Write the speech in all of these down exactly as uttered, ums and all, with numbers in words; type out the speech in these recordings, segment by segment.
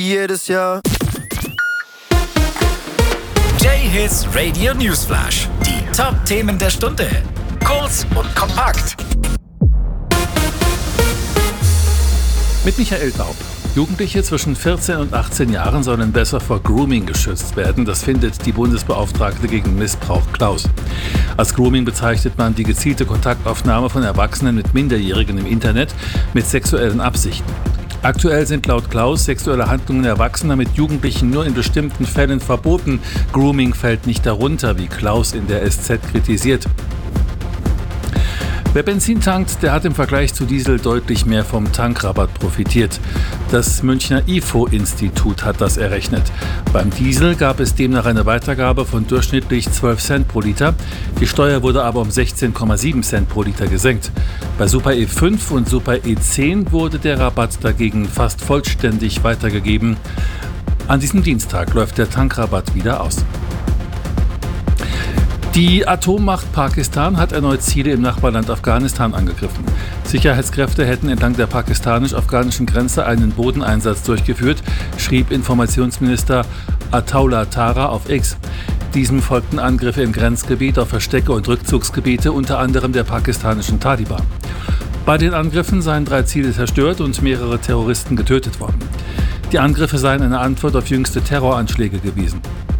jedes Jahr. J-Hits Radio Newsflash. Die Top-Themen der Stunde. Kurz und kompakt. Mit Michael Daub. Jugendliche zwischen vierzehn und achtzehn Jahren sollen besser vor Grooming geschützt werden. Das findet die Bundesbeauftragte gegen Missbrauch Klaus. Als Grooming bezeichnet man die gezielte Kontaktaufnahme von Erwachsenen mit Minderjährigen im Internet mit sexuellen Absichten. Aktuell sind laut Klaus sexuelle Handlungen Erwachsener mit Jugendlichen nur in bestimmten Fällen verboten. Grooming fällt nicht darunter, wie Klaus in der S Z kritisiert. Wer Benzin tankt, der hat im Vergleich zu Diesel deutlich mehr vom Tankrabatt profitiert. Das Münchner I F O-Institut hat das errechnet. Beim Diesel gab es demnach eine Weitergabe von durchschnittlich zwölf Cent pro Liter. Die Steuer wurde aber um sechzehn Komma sieben Cent pro Liter gesenkt. Bei Super E fünf und Super E zehn wurde der Rabatt dagegen fast vollständig weitergegeben. An diesem Dienstag läuft der Tankrabatt wieder aus. Die Atommacht Pakistan hat erneut Ziele im Nachbarland Afghanistan angegriffen. Sicherheitskräfte hätten entlang der pakistanisch-afghanischen Grenze einen Bodeneinsatz durchgeführt, schrieb Informationsminister Ataullah Tara auf X. Diesem folgten Angriffe im Grenzgebiet auf Verstecke und Rückzugsgebiete, unter anderem der pakistanischen Taliban. Bei den Angriffen seien drei Ziele zerstört und mehrere Terroristen getötet worden. Die Angriffe seien eine Antwort auf jüngste Terroranschläge gewesen.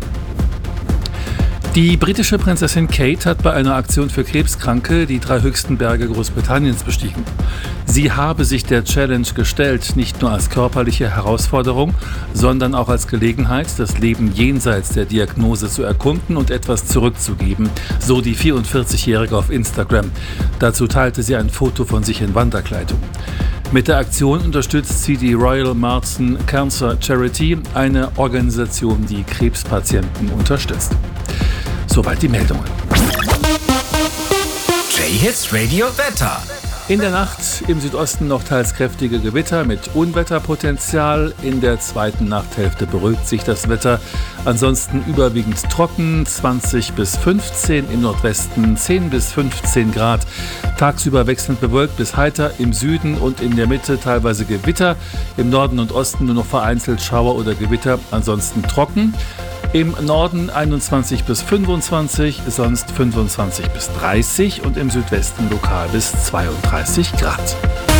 Die britische Prinzessin Kate hat bei einer Aktion für Krebskranke die drei höchsten Berge Großbritanniens bestiegen. Sie habe sich der Challenge gestellt, nicht nur als körperliche Herausforderung, sondern auch als Gelegenheit, das Leben jenseits der Diagnose zu erkunden und etwas zurückzugeben, so die vierundvierzigjährige auf Instagram. Dazu teilte sie ein Foto von sich in Wanderkleidung. Mit der Aktion unterstützt sie die Royal Marsden Cancer Charity, eine Organisation, die Krebspatienten unterstützt. Soweit die Meldungen. J-Hits Radio Wetter. In der Nacht im Südosten noch teils kräftige Gewitter mit Unwetterpotenzial. In der zweiten Nachthälfte beruhigt sich das Wetter. Ansonsten überwiegend trocken, zwanzig bis fünfzehn, im Nordwesten zehn bis fünfzehn Grad. Tagsüber wechselnd bewölkt bis heiter, im Süden und in der Mitte teilweise Gewitter. Im Norden und Osten nur noch vereinzelt Schauer oder Gewitter, ansonsten trocken. Im Norden einundzwanzig bis fünfundzwanzig, sonst fünfundzwanzig bis dreißig und im Südwesten lokal bis zweiunddreißig Grad.